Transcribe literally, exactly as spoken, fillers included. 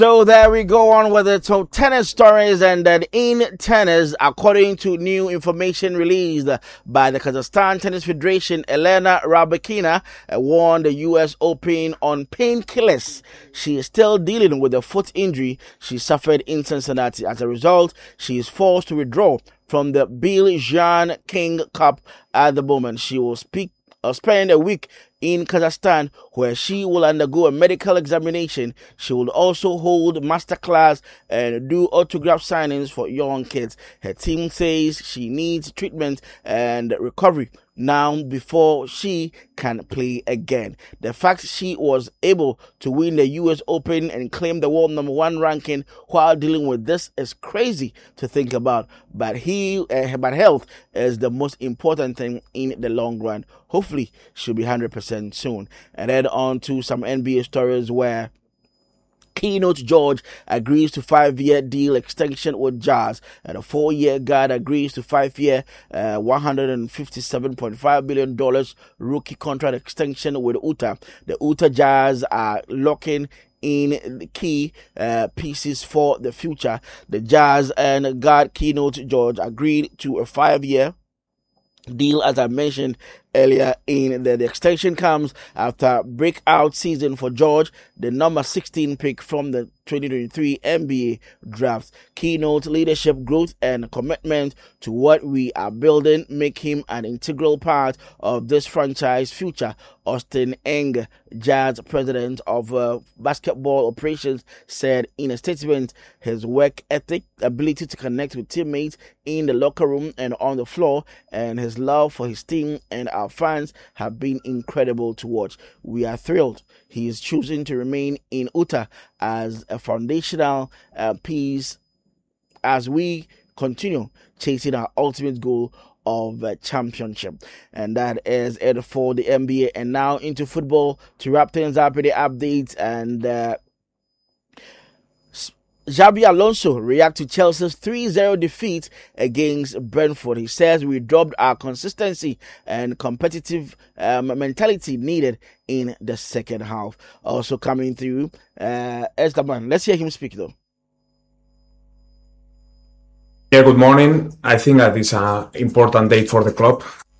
So there we go on with the top tennis stories, and then in tennis, according to new information released by the Kazakhstan Tennis Federation, Elena Rybakina won the U S Open on painkillers. She is still dealing with a foot injury she suffered in Cincinnati. As a result, she is forced to withdraw from the Billie Jean King Cup at the moment. She will speak or spend a week in Kazakhstan, where she will undergo a medical examination. She will also hold masterclass and do autograph signings for young kids. Her team says she needs treatment and recovery now before she can play again. The fact she was able to win the U S Open and claim the world number one ranking while dealing with this is crazy to think about. But he, uh, but health is the most important thing in the long run. Hopefully, she'll be one hundred percent soon. And then on to some N B A stories where Keynote George agrees to five-year deal extension with Jazz, and a four-year guard agrees to five-year, uh, one hundred fifty-seven point five billion dollars rookie contract extension with Utah. The Utah Jazz are locking in the key uh, pieces for the future. The Jazz and guard Keynote George agreed to a five-year deal, as I mentioned earlier. In the, the extension comes after breakout season for George, the number sixteen pick from the twenty twenty-three N B A draft. Keynote leadership, growth, and commitment to what we are building make him an integral part of this franchise future. Austin Eng, Jazz president of uh, basketball operations, said in a statement his work ethic, ability to connect with teammates in the locker room and on the floor, and his love for his team and our fans have been incredible to watch. We are thrilled he is choosing to remain in Utah as a foundational uh, piece as we continue chasing our ultimate goal of a championship. And that is it for the N B A. And now into football to wrap things up with the updates. And uh, Xabi Alonso reacts to Chelsea's three zero defeat against Brentford. He says we dropped our consistency and competitive um, mentality needed in the second half. Also coming through, uh, Esteban. Let's hear him speak though. Yeah, good morning. I think that it's an important day for the club.